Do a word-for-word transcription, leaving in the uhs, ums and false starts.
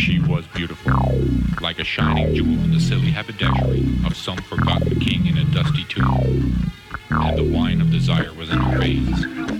She was beautiful, like a shining jewel in the silly haberdashery of some forgotten king in a dusty tomb, and the wine of desire was in her veins.